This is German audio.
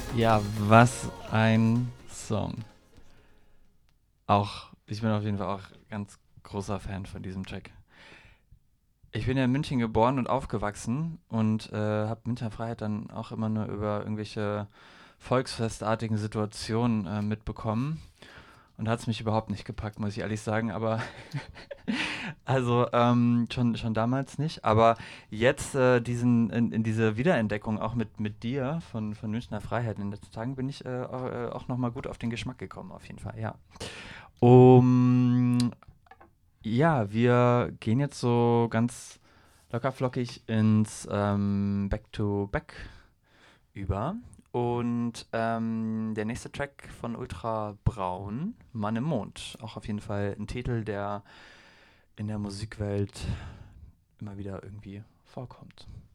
Ja, was ein Song. Ich bin auf jeden Fall auch ganz großer Fan von diesem Track. Ich bin ja in München geboren und aufgewachsen und habe Münchner Freiheit dann auch immer nur über irgendwelche volksfestartigen Situationen mitbekommen. Und hat es mich überhaupt nicht gepackt, muss ich ehrlich sagen. Aber schon damals nicht. Aber jetzt in diese Wiederentdeckung auch mit dir von Münchner Freiheit in den letzten Tagen bin ich auch nochmal gut auf den Geschmack gekommen, auf jeden Fall, ja. Um, ja, wir gehen jetzt so ganz lockerflockig ins Back-to-Back über. Und der nächste Track von Ultra Braun, Mann im Mond. Auch auf jeden Fall ein Titel, der in der Musikwelt immer wieder irgendwie vorkommt.